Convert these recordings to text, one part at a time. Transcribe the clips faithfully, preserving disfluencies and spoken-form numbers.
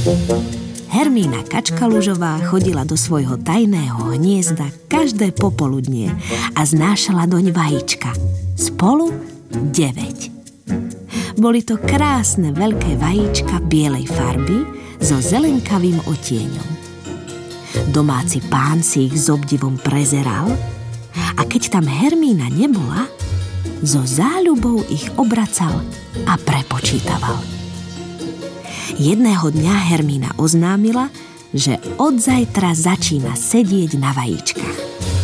Hermína Kačkalužová chodila do svojho tajného hniezda každé popoludnie a znášala doň vajíčka. Spolu deväť. Boli to krásne veľké vajíčka bielej farby so zelenkavým otieňom. Domáci pán si ich s obdivom prezeral a keď tam Hermína nebola, so záľubou ich obracal a prepočítaval. Jedného dňa Hermína oznámila, že od zajtra začína sedieť na vajíčkach.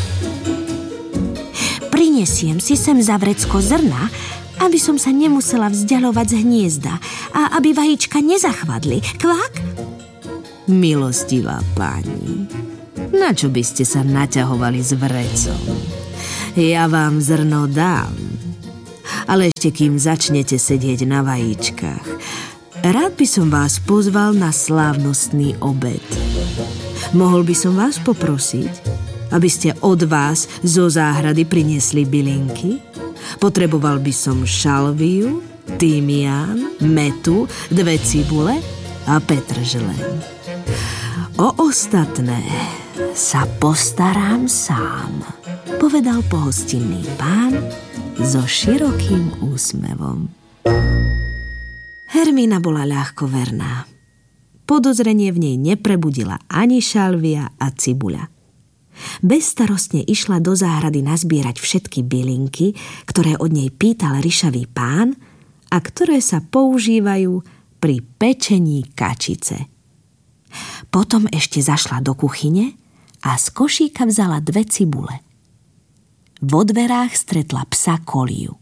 Prinesiem si sem za vrecko zrna, aby som sa nemusela vzdialovať z hniezda a aby vajíčka nezachvadli. Kvak? Milostivá pani, na čo by ste sa naťahovali s vrecom? Ja vám zrno dám, ale ešte kým začnete sedieť na vajíčkach, rád by som vás pozval na slávnostný obed. Mohol by som vás poprosiť, aby ste od vás zo záhrady priniesli bylinky? Potreboval by som šalviu, tymián, metu, dve cibule a petržlen. O ostatné sa postarám sám, povedal pohostinný pán so širokým úsmevom. Hermína bola ľahkoverná. Podozrenie v nej neprebudila ani šalvia a cibuľa. Bezstarostne išla do záhrady nazbierať všetky bylinky, ktoré od nej pýtal ryšavý pán a ktoré sa používajú pri pečení kačice. Potom ešte zašla do kuchyne a z košíka vzala dve cibule. Vo dverách stretla psa Koliu.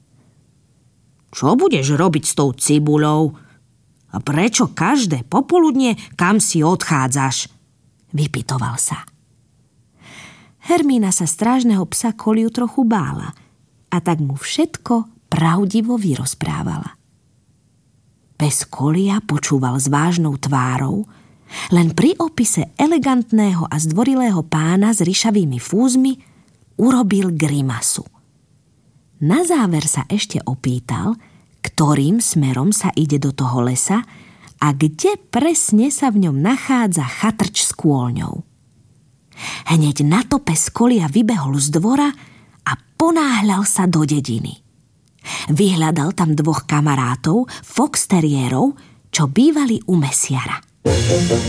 Čo budeš robiť s tou cibuľou? A prečo každé popoludne kam si odchádzaš? Vypytoval sa. Hermína sa strážneho psa Koliu trochu bála a tak mu všetko pravdivo vyrozprávala. Pes Kolia počúval s vážnou tvárou, len pri opise elegantného a zdvorilého pána s ryšavými fúzmi urobil grimasu. Na záver sa ešte opýtal, ktorým smerom sa ide do toho lesa a kde presne sa v ňom nachádza chatrč s kôlňou. Hneď na to pes Kolia vybehol z dvora a ponáhľal sa do dediny. Vyhľadal tam dvoch kamarátov, foxteriérov, čo bývali u mesiara.